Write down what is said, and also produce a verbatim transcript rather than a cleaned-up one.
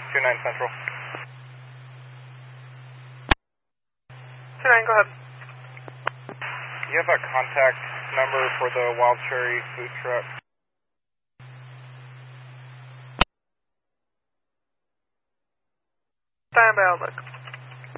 two nine Central. two nine, go ahead. You have a contact number for the Wild Cherry food truck? Stand by, Outlook.